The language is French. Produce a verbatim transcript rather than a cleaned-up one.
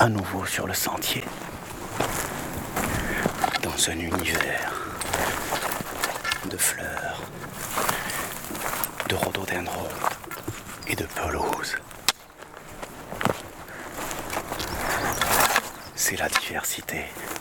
à nouveau sur le sentier, dans un univers de fleurs, de rhododendrons et de pelouses. C'est la diversité.